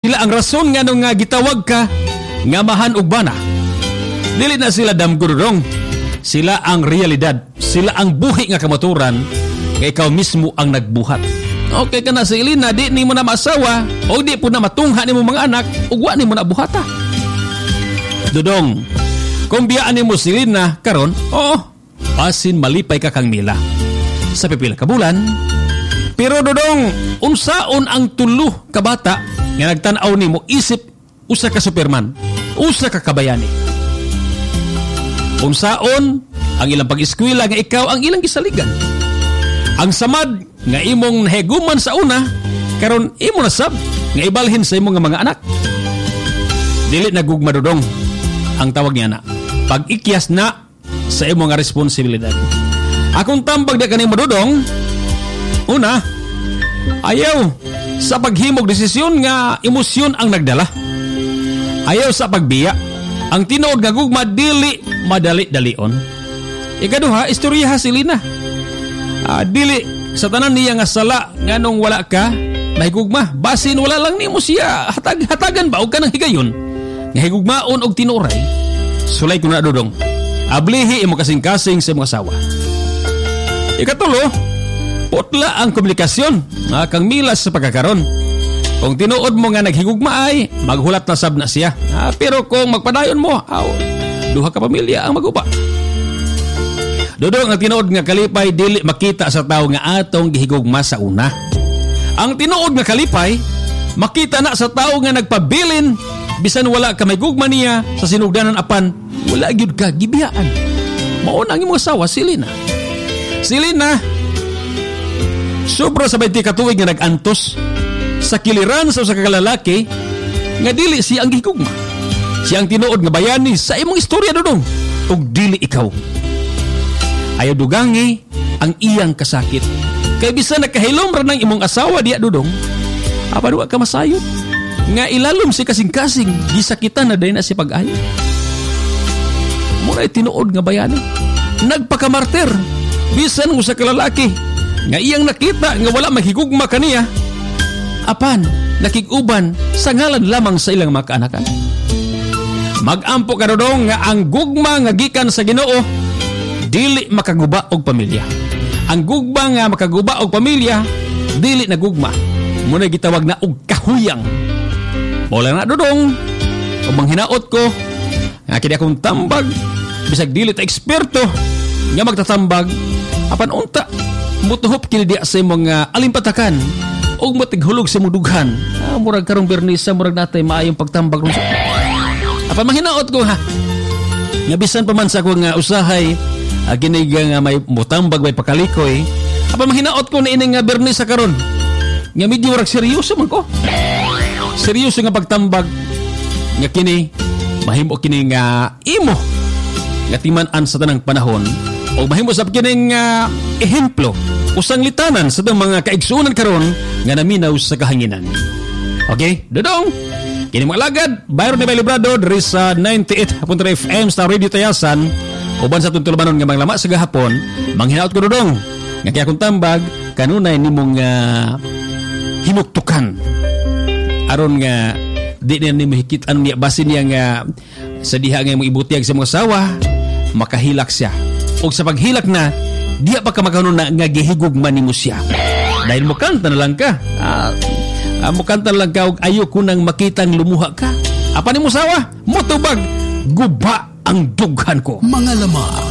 ila ang rason nga nung nga gitawag ka nga mahan ug bana. Dili na sila damgurong. Sila ang realidad. Sila ang buhi nga kamaturan nga ikaw mismo ang nagbuhat. Okay ka na si Elena, di ni mo na maasawa o di po na matungha ni mo mga anak ug wa ni mo na buhata. Dudong, kung biyaan ni mo si Elena karon, pasin malipay ka kang Mila sa pipila ka bulan. Pero Dudong, unsaon ang tulo ka bata nga nagtan-aw nimo isip usa ka Superman, usa ka kabayani. Unsaon ang ilang pag-eskwela nga ikaw ang ilang gisaligan. Ang samad nga imong naheguman sa una, karon imo na sab nga ibalhin sa imong mga anak. Dili na gugma Dudong ang tawag niya na pag-ikyas na sa imong nga responsibilidad. Akong tambag na kanimo Dudong, una, ayaw sa paghimog desisyon nga emosyon ang nagdala. Ayaw sa pagbiya. Ang tinuod nga gugma dili madali-dalion. Ikaduha, istoryaha si Lina. Dili sa tanan niya nga sala nga nung wala ka nahigugma. Basin wala lang nimo siya hatagan ba og kanang higayon nga higugmaon og tinuray. Sulay ko na Dudong. Ablihi imo kasing-kasing sa imong asawa. Ikatulo, putla ang komunikasyon kang Milas sa pagkakaron. Kung tinuod mo nga naghigugma ay maghulat na sab na siya. Pero kung magpadayon mo, duha ka pamilya ang maguba. Dudong, ang tinuod nga kalipay dili makita sa tao nga atong gihigugma sa una. Ang tinuod nga kalipay makita na sa tao nga nagpabilin bisan wala ka may gugma niya sa sinugdanan apan wala gyud ka gibiyaan. Mao na ang imong asawa si Lina. Si Lina sobra sa 20 ka tuig nga nag-antos sa kiliran sa usa ka lalaki nga dili siya ang gihigugma. Siya ang tinuod nga bayani sa imong istorya Dudong ug dili ikaw. Ayaw dugangi ang iyang kasakit. Kay bisan nakahilom ra ng imong asawa diya Dudong, apan wa ka masayod nga ilalom si kasing-kasing gisakitan na day na si pag-ayo. Mura tinuod nga bayani. Nagpakamartir bisan usa ka lalaki nga iyang nakita nga wala mahigugma kaniya. Apan nakig-uban sa ngalan lamang sa ilang mga kaanakan. Mag-ampo ka Dudong nga ang gugma nga gikan sa Ginoo dili makaguba og pamilya. Ang gugma nga makaguba og pamilya dili na gugma. Muna gitawag na og kahuyang. Wala na Dudong. O manghinaot ko nga kini akong tambag bisag dili ta eksperto nga magtatambag apan unta mutuhop kini diya sa mga alimpatakan og matighulog sa mudughan. Murag karong Bernisa murag natay maayong pagtambag ron. Apan manghinaot ko ha. Nga bisan pa man sa ko nga usahay giniga nga may mutambag may pakalikoy. Apan manghinaot ko na ining nga Bernisa karon. Nga medyo murag seryoso man ko. Seryoso nga pagtambag nga kini mahimo kini nga imo nga timan-an sa tanang panahon o mahimo sa kining ehemplo usang litanan sa mga kaigsunan karon nga naminaw sa kahanginan. Okay, Dudong, kini mga lagad Byron ni Librado diri sa 98.3 FM sa Radio Tayasan uban sa tuntulubanon nga mga lama sa gahapon. Manghinaot ko Dudong nga kaya kung tambag kanunay nimong hinuktukan aron nga di na nimo hikitan niya basin niya nga sa diha nga mo ibutiag sa mga asawa makahilak siya og sa paghilak na diya pa ka magkaroon na nga gihigugma nimo siya dahil mo kanta na lang ka mo kanta na lang ka og ayo ko nang makitang lumuha ka apa nimo sawa mo tubag guba ang dughan ko mga lamang